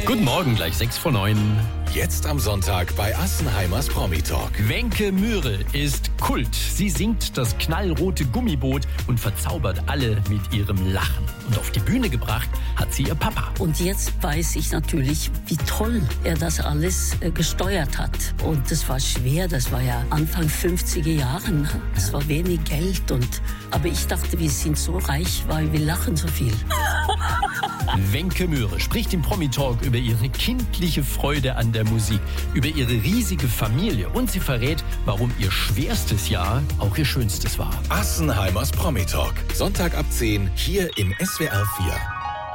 Guten Morgen, gleich 6:09. Jetzt am Sonntag bei Assenheimers Promi-Talk. Wenke Mühre ist Kult. Sie singt das knallrote Gummiboot und verzaubert alle mit ihrem Lachen. Und auf die Bühne gebracht hat sie ihr Papa. Und jetzt weiß ich natürlich, wie toll er das alles gesteuert hat. Und das war schwer, das war ja Anfang 50er Jahren. Es war wenig Geld. Aber ich dachte, wir sind so reich, weil wir lachen so viel. Wenke Mühre spricht im Promi-Talk über ihre kindliche Freude an der Musik, über ihre riesige Familie und sie verrät, warum ihr schwerstes Jahr auch ihr schönstes war. Assenheimers Promi-Talk. Sonntag ab 10 hier in SWR 4.